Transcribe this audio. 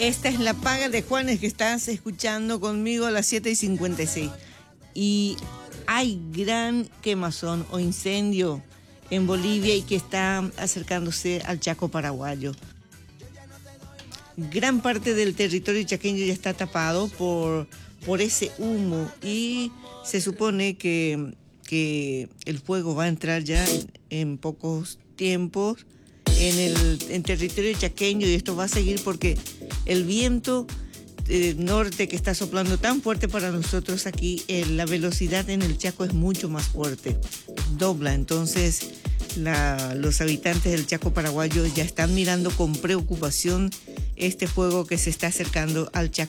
Esta es la paga de Juanes que estás escuchando conmigo a las 7:56. Y hay gran quemazón o incendio en Bolivia y que está acercándose al Chaco paraguayo. Gran parte del territorio chaqueño ya está tapado por ese humo y se supone que el fuego va a entrar ya en pocos tiempos en territorio chaqueño, y esto va a seguir porque el viento norte que está soplando tan fuerte para nosotros aquí, la velocidad en el Chaco es mucho más fuerte, dobla. Entonces los habitantes del Chaco paraguayo ya están mirando con preocupación este fuego que se está acercando al Chaco